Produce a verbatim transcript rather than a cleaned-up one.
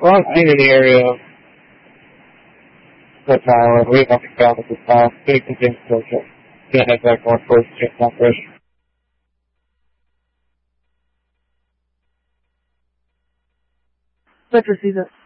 Well, I'm staying in the area of the tower. We have nothing down at this time. Big contingent project. Can't head back north towards Jamestown Bridge. Let's receive it.